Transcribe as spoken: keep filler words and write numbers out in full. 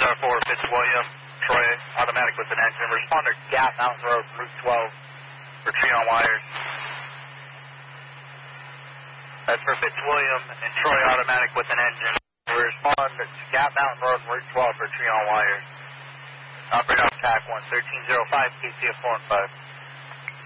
zero four, Fitzwilliam, Troy, automatic with an engine. Respond to Gap Mountain Road, Route twelve, for tree on wires. That's for Fitzwilliam and Troy, automatic with an engine. Respond to Gap Mountain Road, Route twelve, for tree on wires. Operator on T A C one, thirteen oh five, K C F four and five.